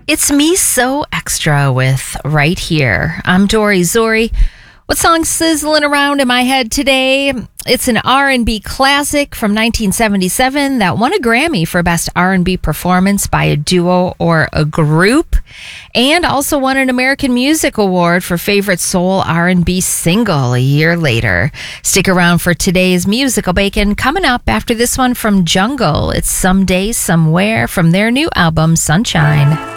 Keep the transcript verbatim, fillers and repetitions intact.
It's Me So Extra with Right Here. I'm Dory Zori. What song's sizzling around in my head today? It's an R and B classic from nineteen seventy-seven that won a Grammy for Best R and B Performance by a Duo or a Group, and also won an American Music Award for Favorite Soul R and B Single a year later. Stick around for today's Musical Bacon. Coming up after this one from Jungle, it's Someday Somewhere from their new album, Sunshine.